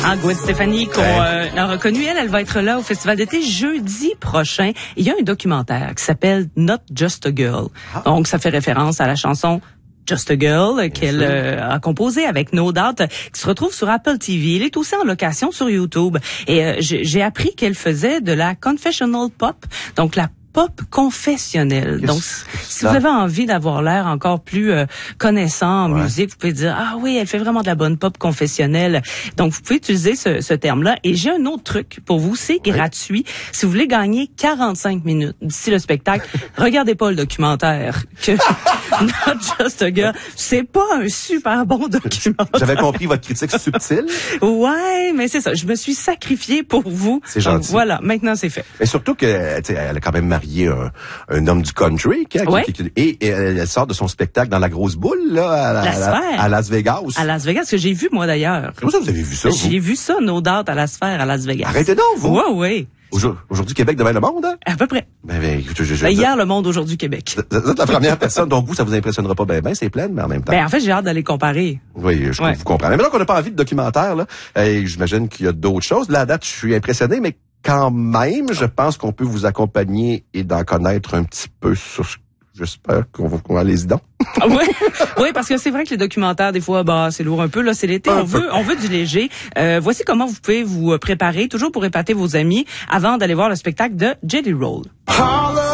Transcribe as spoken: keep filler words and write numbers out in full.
Ah, Gwen Stefani, qu'on euh, a reconnu, elle, elle va être là au Festival d'été jeudi prochain. Il y a un documentaire qui s'appelle Not Just a Girl. Ah. Donc, ça fait référence à la chanson Just a Girl qu'elle euh, a composée avec No Doubt, qui se retrouve sur Apple T V. Il est aussi en location sur YouTube. Et euh, j'ai appris qu'elle faisait de la confessional pop, donc la pop confessionnelle. Donc, si vous avez envie d'avoir l'air encore plus euh, connaissant en ouais. musique, vous pouvez dire, ah oui, elle fait vraiment de la bonne pop confessionnelle. Donc, vous pouvez utiliser ce, ce terme-là. Et j'ai un autre truc pour vous, c'est ouais. gratuit. Si vous voulez gagner quarante-cinq minutes d'ici le spectacle, regardez pas le documentaire. Que Not Just a Girl, c'est pas un super bon documentaire. J'avais compris votre critique subtile. Ouais, mais c'est ça. Je me suis sacrifiée pour vous. C'est gentil. Donc, voilà, maintenant c'est fait. Mais surtout que, tu sais, elle a quand même marié un, un homme du country, qui, ouais. qui, qui, et, et elle sort de son spectacle dans la grosse boule, là, à, la, la à, à Las Vegas. À Las Vegas, que j'ai vu, moi, d'ailleurs. Comment ça, vous avez vu ça, vous? J'ai vu ça, No Doubt, à la sphère, à Las Vegas. Arrêtez donc, vous! Ouais, ouais. Aujourd'hui, Québec, demain, le monde, hein? À peu près. Ben, ben, écoute, je, je, ben, hier, le monde, aujourd'hui, Québec. Vous êtes la première personne, donc vous, ça vous impressionnera pas ben, ben, c'est plein, mais en même temps. Ben, en fait, j'ai hâte d'aller comparer. Oui, je ouais. vous comprends. Mais maintenant qu'on n'a pas envie de documentaire, là, et j'imagine qu'il y a d'autres choses. Là, à date, je suis impressionné, mais quand même, je pense qu'on peut vous accompagner et d'en connaître un petit peu sur ce J'espère qu'on va, qu'on va les dents. Oui, oui, parce que c'est vrai que les documentaires, des fois, bah, c'est lourd un peu. Là, c'est l'été. On veut, on veut du léger. Euh, voici comment vous pouvez vous préparer, toujours pour épater vos amis, avant d'aller voir le spectacle de Jelly Roll.